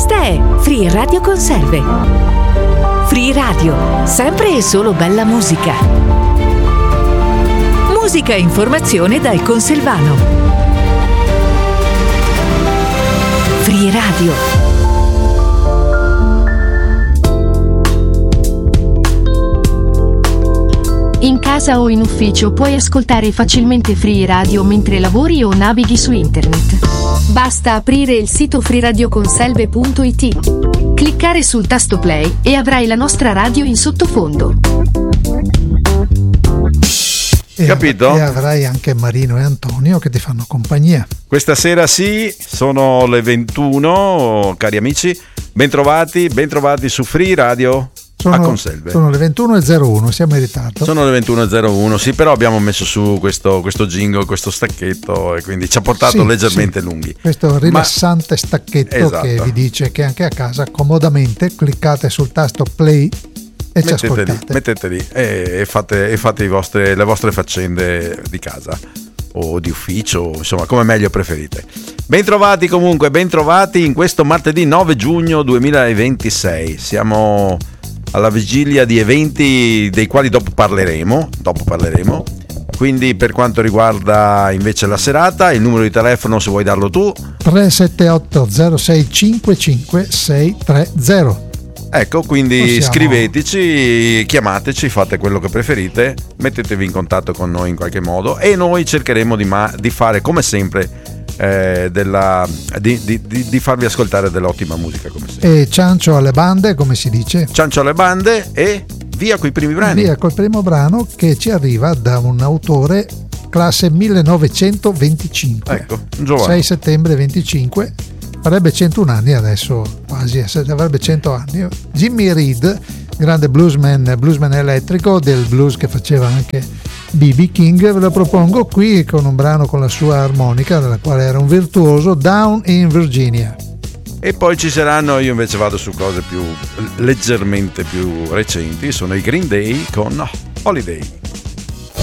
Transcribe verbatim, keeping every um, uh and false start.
Questa è Free Radio Conselve. Free Radio, sempre e solo bella musica. Musica e informazione dal Conselvano. Free Radio. In casa o in ufficio puoi ascoltare facilmente Free Radio mentre lavori o navighi su internet. Basta aprire il sito free radio conselve punto it, cliccare sul tasto play e avrai la nostra radio in sottofondo. E Capito? E avrai anche Marino e Antonio che ti fanno compagnia. Questa sera sì, sono le ventuno, cari amici. Bentrovati, bentrovati su Free Radio. Sono, a Conselve. Sono le ventuno e zero uno, siamo in ritardo. Sono le ventuno e zero uno, sì, però abbiamo messo su questo, questo jingle, questo stacchetto e quindi ci ha portato sì, leggermente sì. lunghi. Questo rilassante Ma... stacchetto esatto. che vi dice che anche a casa comodamente cliccate sul tasto play e ci mettete ascoltate. lì, mettete lì e, e fate, e fate i vostre, le vostre faccende di casa o di ufficio, insomma, come meglio preferite. Bentrovati comunque, bentrovati in questo martedì nove giugno duemilaventisei. Siamo alla vigilia di eventi dei quali dopo parleremo, dopo parleremo. Quindi per quanto riguarda invece la serata, il numero di telefono se vuoi darlo tu. tre sette otto zero sei cinque cinque sei tre zero. Ecco, quindi Possiamo... scriveteci, chiamateci, fate quello che preferite, mettetevi in contatto con noi in qualche modo e noi cercheremo di, ma- di fare come sempre eh, della, di, di, di, di farvi ascoltare dell'ottima musica come sempre. E ciancio alle bande, come si dice? Ciancio alle bande e via coi primi brani. Via col primo brano che ci arriva da un autore classe millenovecentoventicinque. Ecco, giovane. sei settembre venticinque. Avrebbe centuno anni adesso, quasi, avrebbe cento anni. Jimmy Reed, grande bluesman, bluesman elettrico del blues che faceva anche B B King, ve lo propongo qui con un brano con la sua armonica, della quale era un virtuoso, Down in Virginia. E poi ci saranno, io invece vado su cose più leggermente più recenti, sono i Green Day con Holiday.